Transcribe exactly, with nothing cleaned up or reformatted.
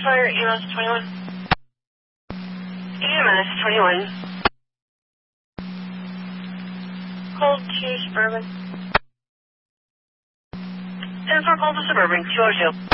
Fire, E M S twenty-one. E M S twenty-one. Cold to Suburban. ten four, Cold to Suburban, two oh two.